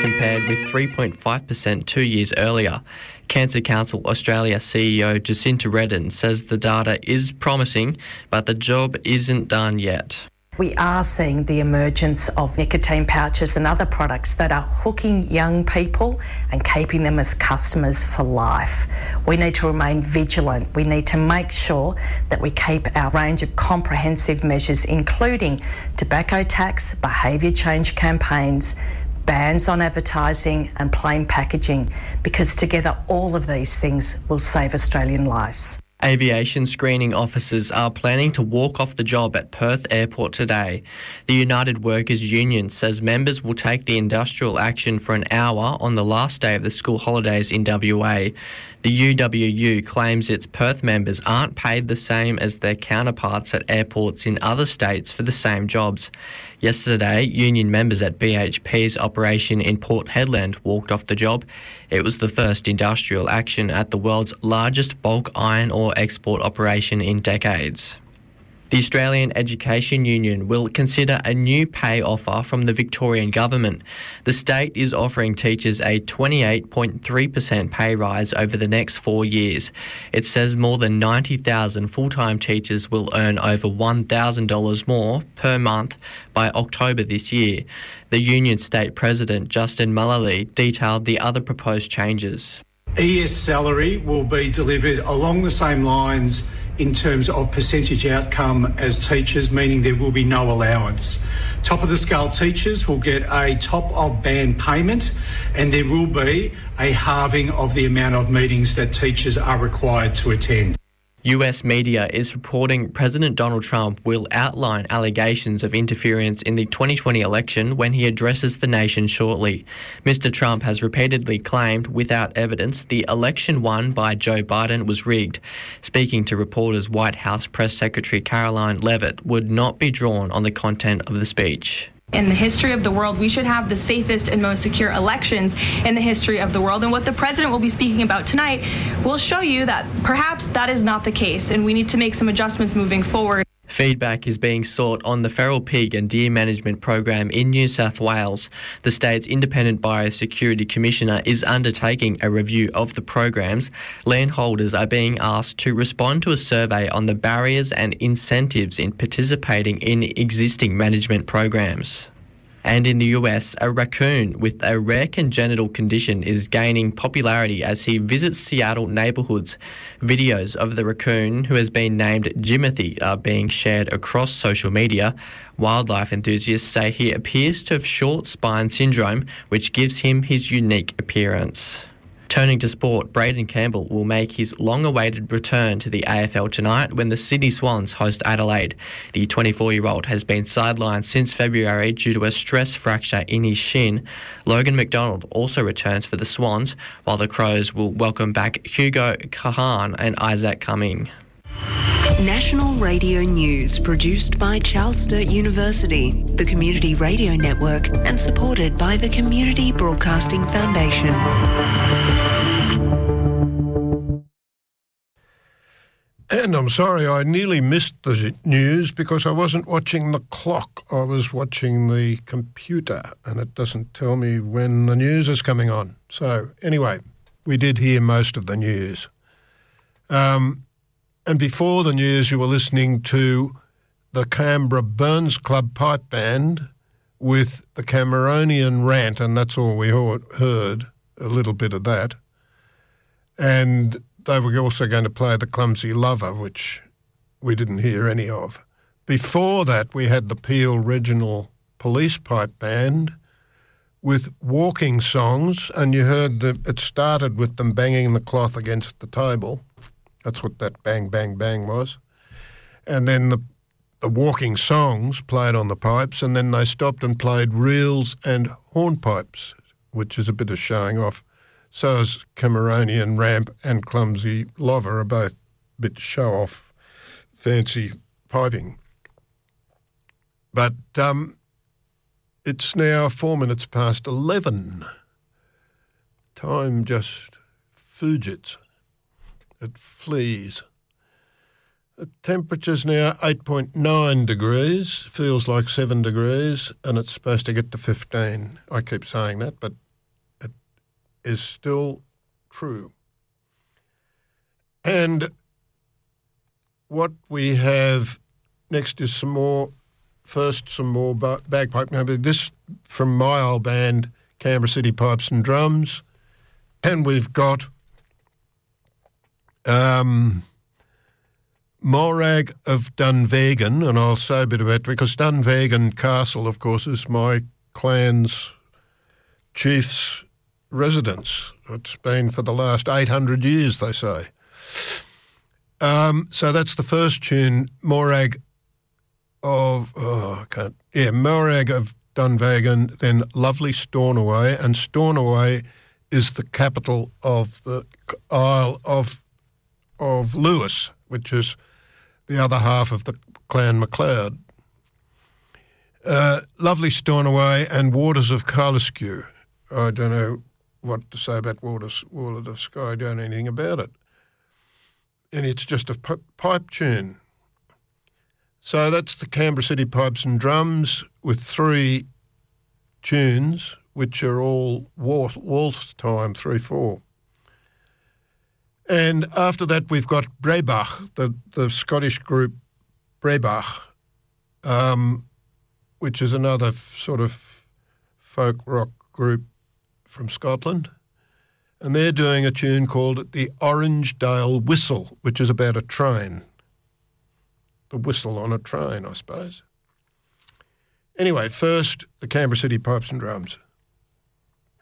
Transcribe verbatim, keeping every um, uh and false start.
compared with three point five percent two years earlier. Cancer Council Australia C E O Jacinta Redden says the data is promising, but the job isn't done yet. We are seeing the emergence of nicotine pouches and other products that are hooking young people and keeping them as customers for life. We need to remain vigilant. We need to make sure that we keep our range of comprehensive measures, including tobacco tax, behaviour change campaigns, bans on advertising and plain packaging, because together all of these things will save Australian lives. Aviation screening officers are planning to walk off the job at Perth Airport today. The United Workers Union says members will take the industrial action for an hour on the last day of the school holidays in W A. The U W U claims its Perth members aren't paid the same as their counterparts at airports in other states for the same jobs. Yesterday, union members at B H P's operation in Port Hedland walked off the job. It was the first industrial action at the world's largest bulk iron ore export operation in decades. The Australian Education Union will consider a new pay offer from the Victorian government. The state is offering teachers a twenty-eight point three percent pay rise over the next four years. It says more than ninety thousand full-time teachers will earn over one thousand dollars more per month by October this year. The union state president, Justin Mullally, detailed the other proposed changes. E S salary will be delivered along the same lines in terms of percentage outcome as teachers, meaning there will be no allowance. Top of the scale teachers will get a top of band payment, and there will be a halving of the amount of meetings that teachers are required to attend. U S media is reporting President Donald Trump will outline allegations of interference in the twenty twenty election when he addresses the nation shortly. Mister Trump has repeatedly claimed, without evidence, the election won by Joe Biden was rigged. Speaking to reporters, White House Press Secretary Caroline Leavitt would not be drawn on the content of the speech. In the history of the world, we should have the safest and most secure elections in the history of the world. And what the president will be speaking about tonight will show you that perhaps that is not the case, and we need to make some adjustments moving forward. Feedback is being sought on the feral pig and deer management program in New South Wales. The state's independent biosecurity commissioner is undertaking a review of the programs. Landholders are being asked to respond to a survey on the barriers and incentives in participating in existing management programs. And in the U S, a raccoon with a rare congenital condition is gaining popularity as he visits Seattle neighbourhoods. Videos of the raccoon, who has been named Jimothy, are being shared across social media. Wildlife enthusiasts say he appears to have short spine syndrome, which gives him his unique appearance. Turning to sport, Braden Campbell will make his long-awaited return to the A F L tonight when the Sydney Swans host Adelaide. The twenty-four-year-old has been sidelined since February due to a stress fracture in his shin. Logan McDonald also returns for the Swans, while the Crows will welcome back Hugo Kahan and Isaac Cumming. National Radio News, produced by Charles Sturt University, the Community Radio Network, and supported by the Community Broadcasting Foundation. And I'm sorry, I nearly missed the news because I wasn't watching the clock. I was watching the computer, and it doesn't tell me when the news is coming on. So anyway, we did hear most of the news. Um... And before the news, you were listening to the Canberra Burns Club Pipe Band with the Cameronian Rant, and that's all we heard, a little bit of that. And they were also going to play the Clumsy Lover, which we didn't hear any of. Before that, we had the Peel Regional Police Pipe Band with walking songs, and you heard that it started with them banging the cloth against the table. That's what that bang, bang, bang was. And then the, the walking songs played on the pipes, and then they stopped and played reels and hornpipes, which is a bit of showing off. So is Cameronian Ramp and Clumsy Lover are both a bit show-off, fancy piping. But um, it's now four minutes past eleven. Time just fugits. It flees. The temperature's now eight point nine degrees, feels like seven degrees, and it's supposed to get to fifteen. I keep saying that, but is still true. And what we have next is some more, first some more bagpipe. Now, this from my old band, Canberra City Pipes and Drums. And we've got um, Morag of Dunvegan, and I'll say a bit about it because Dunvegan Castle, of course, is my clan's chief's residence. It's been for the last eight hundred years, they say. Um, so that's the first tune, Morag of, oh, I can't, yeah, Morag of Dunvegan, then Lovely Stornoway, and Stornoway is the capital of the Isle of of Lewis, which is the other half of the Clan MacLeod. Uh, Lovely Stornoway and Waters of Carliskew. I don't know what to say about Waters, Waters of Skye. I don't know anything about it. And it's just a p- pipe tune. So that's the Canberra City Pipes and Drums with three tunes, which are all waltz time, three four. And after that, we've got Brebach, the, the Scottish group Brebach, um, which is another f- sort of folk rock group from Scotland. And they're doing a tune called The Orangedale Whistle, which is about a train. The whistle on a train, I suppose. Anyway, first, the Canberra City Pipes and Drums.